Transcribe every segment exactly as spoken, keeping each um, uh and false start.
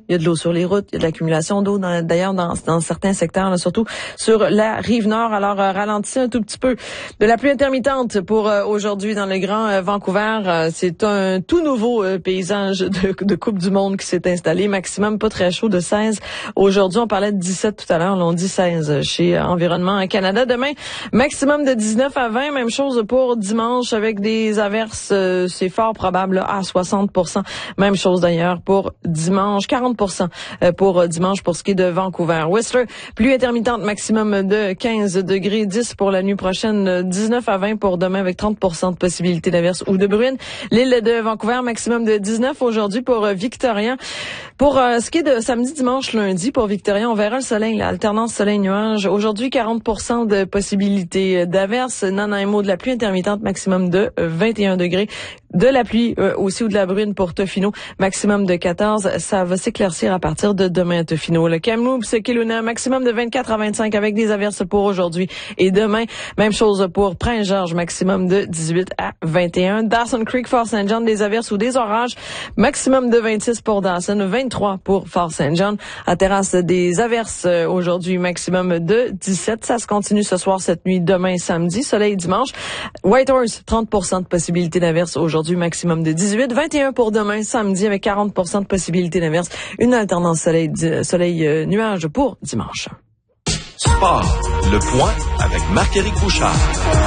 Il y a de l'eau sur les routes, il y a de l'accumulation d'eau dans, d'ailleurs dans, dans certains secteurs, là, surtout sur la rive nord. Alors, euh, ralentissez un tout petit peu. De la pluie intermittente pour euh, aujourd'hui dans le Grand euh, Vancouver. Euh, c'est un tout nouveau euh, paysage de, de Coupe du Monde qui s'est installé. Maximum pas très chaud de seize. Aujourd'hui, on parlait de dix-sept tout à l'heure. Là, on dit seize chez euh, Environnement Canada. Demain, maximum de dix-neuf à vingt. Même chose pour dimanche avec des averses. Euh, c'est fort probable là, à soixante pour cent. Même chose d'ailleurs pour dimanche. quarante pour cent pour euh, dimanche pour ce qui est de Vancouver. Whistler, pluie intermittente, maximum de quinze degrés. dix pour la nuit prochaine. dix-neuf à vingt pour demain avec trente pour cent de possibilité d'averse ou de bruine. L'île de Vancouver, maximum de dix-neuf aujourd'hui pour euh, Victoria. Pour euh, ce qui est de samedi, dimanche, lundi, pour Victoria, on verra le soleil, l'alternance soleil-nuage. Aujourd'hui, quarante pour cent de possibilité d'averse. Nanaimo, de la pluie intermittente, maximum de vingt et un degrés. De la pluie euh, aussi ou de la bruine pour Tofino, maximum de quatorze. Ça va s'éclaircir à partir de demain à Tofino. Le Kamloops, Kelowna, maximum de vingt-quatre à vingt-cinq avec des averses pour aujourd'hui et demain. Même chose pour Prince-Georges, maximum de dix-huit à vingt et un. Dawson Creek, Fort Saint John, des averses ou des orages, maximum de vingt-six pour Dawson, vingt-trois pour Fort Saint John. À Terrasse, des averses aujourd'hui, maximum de dix-sept. Ça se continue ce soir, cette nuit, demain, samedi, soleil dimanche. Whitehorse, trente pour cent de possibilité d'averse aujourd'hui, maximum de dix-huit. vingt et un pour demain, samedi, avec quarante pour cent de possibilité d'averse. Une alternance soleil, soleil euh, nuage pour dimanche. Sport, le point avec Marc-Éric Bouchard.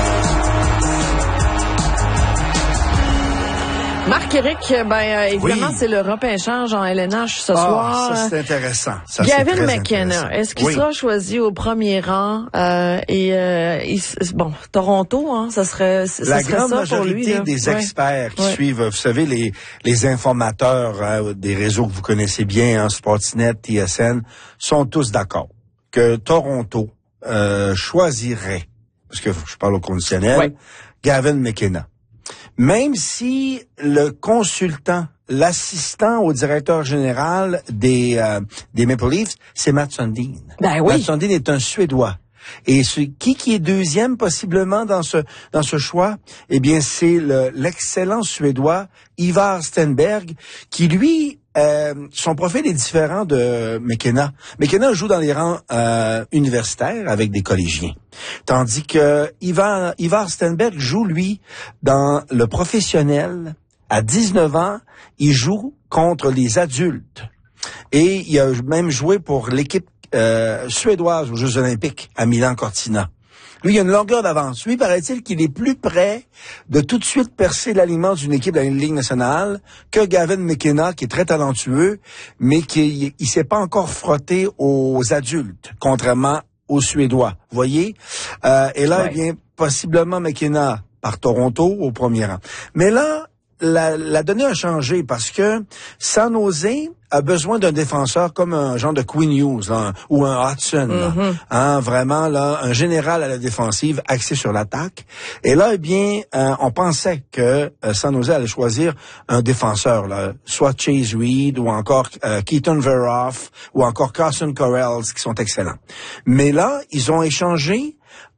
Marc-Éric, ben euh, évidemment, Oui. c'est le repêchage en L N H ce ah, soir. Ça, c'est intéressant. Ça, Gavin c'est très McKenna, intéressant. est-ce qu'il oui. sera choisi au premier rang? Euh, et euh, il, bon, Toronto, hein, ça serait, ça La serait grande ça pour lui, majorité là. des Ouais. experts qui Ouais. suivent, vous savez, les les informateurs hein, des réseaux que vous connaissez bien, hein, Sportsnet, T S N, sont tous d'accord que Toronto euh, choisirait, parce que je parle au conditionnel, Ouais. Gavin McKenna. Même si le consultant, l'assistant au directeur général des euh, des Maple Leafs, c'est Matt Sundin. Ben oui. Matt Sundin est un Suédois. Et ce, qui qui est deuxième possiblement dans ce dans ce choix? Eh bien, c'est le, l'excellent Suédois Ivar Stenberg, qui lui, euh, son profil est différent de McKenna. McKenna joue dans les rangs euh, universitaires avec des collégiens, tandis que Ivar Ivar Stenberg joue lui dans le professionnel. À dix-neuf ans, il joue contre les adultes et il a même joué pour l'équipe Euh, suédoise aux Jeux Olympiques à Milan-Cortina. Lui, il a une longueur d'avance. Lui, paraît-il qu'il est plus près de tout de suite percer l'aliment d'une équipe de la Ligue nationale que Gavin McKenna, qui est très talentueux, mais qui il s'est pas encore frotté aux adultes, contrairement aux Suédois. Vous voyez? Euh, et là, ouais. eh bien, possiblement McKenna par Toronto au premier rang. Mais là, La, la donnée a changé parce que San Jose a besoin d'un défenseur comme un genre de Quinn Hughes là, ou un Hudson. Là, Mm-hmm. hein, vraiment, là, un général à la défensive axé sur l'attaque. Et là, eh bien, euh, on pensait que euh, San Jose allait choisir un défenseur, là, soit Chase Reed ou encore euh, Keaton Veroff ou encore Carson Corrales, qui sont excellents. Mais là, ils ont échangé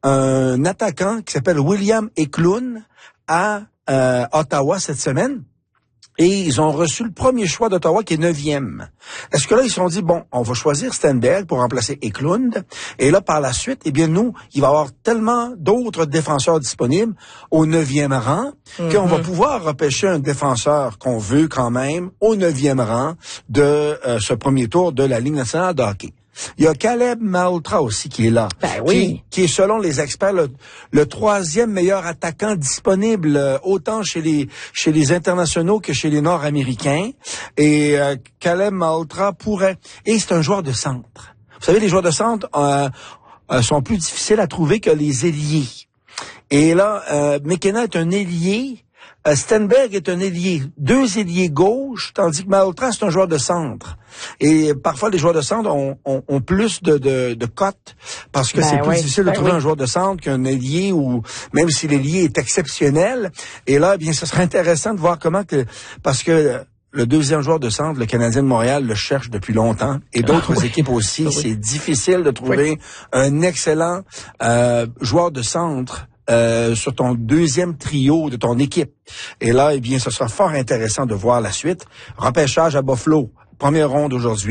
un attaquant qui s'appelle William Eklund à Euh, Ottawa cette semaine, et ils ont reçu le premier choix d'Ottawa qui est neuvième. Est-ce que là, ils se sont dit, bon, on va choisir Stenberg pour remplacer Eklund, et là, par la suite, eh bien, nous, il va y avoir tellement d'autres défenseurs disponibles au neuvième rang, mm-hmm. qu'on va pouvoir repêcher un défenseur qu'on veut quand même au neuvième rang de euh, ce premier tour de la Ligue nationale de hockey. Il y a Caleb Malhotra aussi qui est là, ben oui. qui, qui est selon les experts le, le troisième meilleur attaquant disponible euh, autant chez les chez les internationaux que chez les Nord-Américains. Et euh, Caleb Malhotra pourrait. Et c'est un joueur de centre. Vous savez, les joueurs de centre euh, euh, sont plus difficiles à trouver que les ailiers. Et là, euh, McKenna est un ailier. Euh, Stenberg est un ailier, deux ailiers gauche, tandis que Malhotra, c'est un joueur de centre. Et parfois, les joueurs de centre ont, ont, ont plus de, de, de cotes parce que ben c'est plus oui, difficile ben de trouver oui. un joueur de centre qu'un ailier, ou même si l'ailier est exceptionnel. Et là, eh bien, ce serait intéressant de voir comment que... Parce que le deuxième joueur de centre, le Canadien de Montréal, le cherche depuis longtemps. Et d'autres ah, oui. équipes aussi. Oui. C'est difficile de trouver oui. un excellent euh, joueur de centre Euh, sur ton deuxième trio de ton équipe. Et là, eh bien, ce sera fort intéressant de voir la suite. Repêchage à Buffalo, première ronde aujourd'hui.